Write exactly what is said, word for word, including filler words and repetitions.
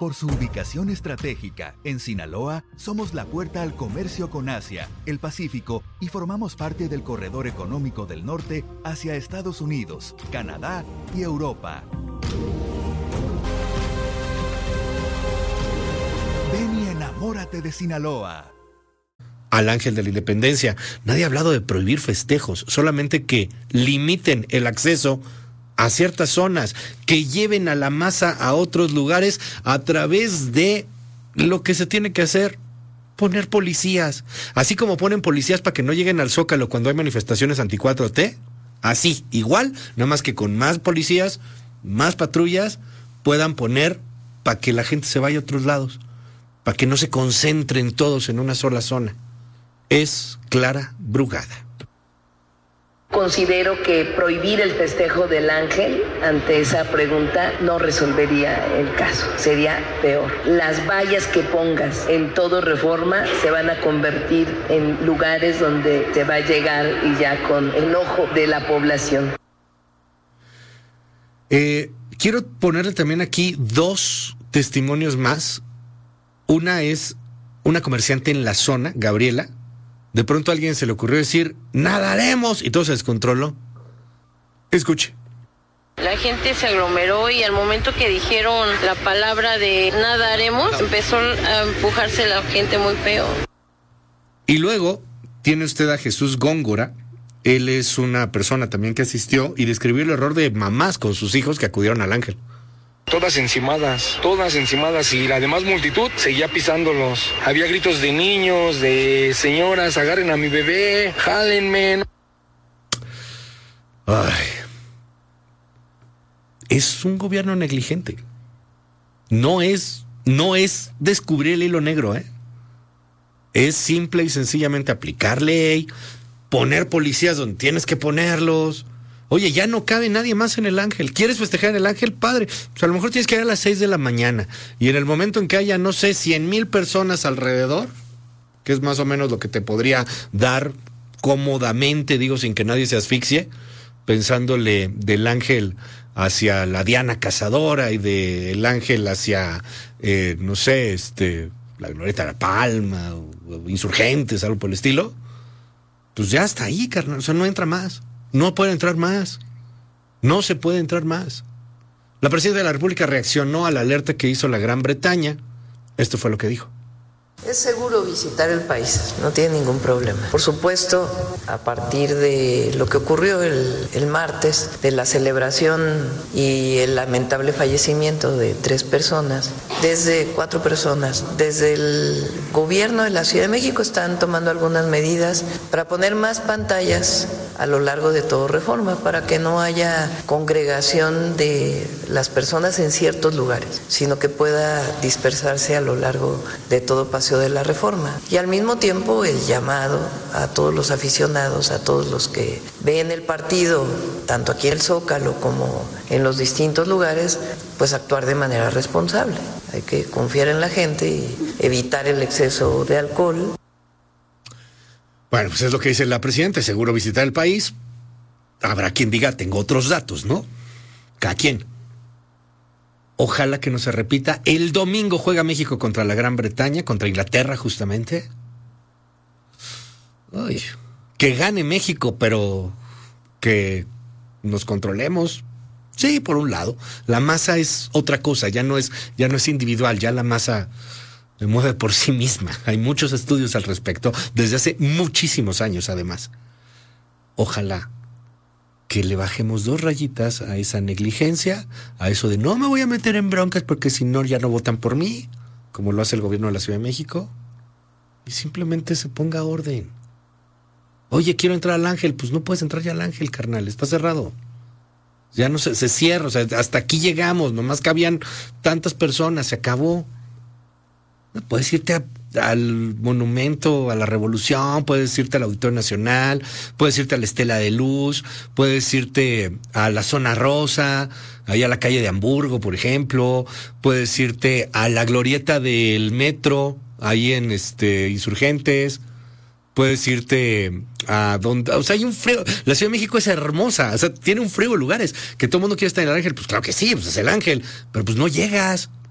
Por su ubicación estratégica, en Sinaloa, somos la puerta al comercio con Asia, el Pacífico y formamos parte del corredor económico del norte hacia Estados Unidos, Canadá y Europa. Ven y enamórate de Sinaloa. Al Ángel de la Independencia. Nadie ha hablado de prohibir festejos, solamente que limiten el acceso a ciertas zonas, que lleven a la masa a otros lugares a través de lo que se tiene que hacer, poner policías. Así como ponen policías para que no lleguen al Zócalo cuando hay manifestaciones anti cuatro T, así, igual, nada más que con más policías, más patrullas, puedan poner para que la gente se vaya a otros lados, para que no se concentren todos en una sola zona. Es Clara Brugada. Considero que prohibir el festejo del Ángel ante esa pregunta no resolvería el caso, sería peor. Las vallas que pongas en todo Reforma se van a convertir en lugares donde se va a llegar y ya con enojo de la población. Eh, quiero ponerle también aquí dos testimonios más. Una es una comerciante en la zona, Gabriela. De pronto a alguien se le ocurrió decir, nadaremos, y todo se descontroló. Escuche. La gente se aglomeró y al momento que dijeron la palabra de nadaremos, empezó a empujarse la gente muy feo. Y luego tiene usted a Jesús Góngora. Él es una persona también que asistió y describió el error de mamás con sus hijos que acudieron al Ángel. Todas encimadas, todas encimadas, y la demás multitud seguía pisándolos. Había gritos de niños, de señoras, agarren a mi bebé, jálenme. Ay. Es un gobierno negligente. No es, no es descubrir el hilo negro, ¿eh? Es simple y sencillamente aplicar ley, poner policías donde tienes que ponerlos. Oye, ya no cabe nadie más en el Ángel. ¿Quieres festejar en el Ángel? Padre. Pues a lo mejor tienes que ir a las seis de la mañana. Y en el momento en que haya, no sé, cien mil personas alrededor, que es más o menos lo que te podría dar cómodamente, digo, sin que nadie se asfixie, pensándole del Ángel hacia la Diana Cazadora y del Ángel hacia, eh, no sé, este, la Glorieta de la Palma, o, o Insurgentes, algo por el estilo. Pues ya está ahí, carnal. O sea, no entra más. No puede entrar más. No se puede entrar más. La presidenta de la República reaccionó a la alerta que hizo la Gran Bretaña. Esto fue lo que dijo. Es seguro visitar el país, no tiene ningún problema. Por supuesto, a partir de lo que ocurrió el, el martes, de la celebración y el lamentable fallecimiento de tres personas, desde cuatro personas, desde el gobierno de la Ciudad de México están tomando algunas medidas para poner más pantallas a lo largo de todo Reforma, para que no haya congregación de las personas en ciertos lugares, sino que pueda dispersarse a lo largo de todo Paseo de la Reforma. Y al mismo tiempo el llamado a todos los aficionados, a todos los que ven el partido, tanto aquí en el Zócalo como en los distintos lugares, pues actuar de manera responsable. Hay que confiar en la gente y evitar el exceso de alcohol. Bueno, pues es lo que dice la presidenta, seguro visitar el país. Habrá quien diga, tengo otros datos, ¿no? Cada quien. Ojalá que no se repita. El domingo juega México contra la Gran Bretaña, contra Inglaterra justamente. Ay, que gane México, pero que nos controlemos. Sí, por un lado. La masa es otra cosa, ya no es, ya no es individual, ya la masa se mueve por sí misma. Hay muchos estudios al respecto, desde hace muchísimos años además. Ojalá que le bajemos dos rayitas a esa negligencia, a eso de no me voy a meter en broncas porque si no ya no votan por mí, como lo hace el gobierno de la Ciudad de México, y simplemente se ponga orden. Oye, quiero entrar al Ángel, pues no puedes entrar ya al Ángel, carnal, está cerrado. Ya no se, se cierra, o sea, hasta aquí llegamos, nomás cabían tantas personas, se acabó. No puedes irte a, al Monumento a la Revolución, puedes irte al Auditorio Nacional, puedes irte a la Estela de Luz, puedes irte a la Zona Rosa, ahí a la calle de Hamburgo, por ejemplo, puedes irte a la glorieta del metro, ahí en este Insurgentes, puedes irte a donde, o sea, hay un frío. La Ciudad de México es hermosa, o sea, tiene un frío de lugares, que todo el mundo quiere estar en el Ángel, pues claro que sí, pues es el Ángel, pero pues no llegas.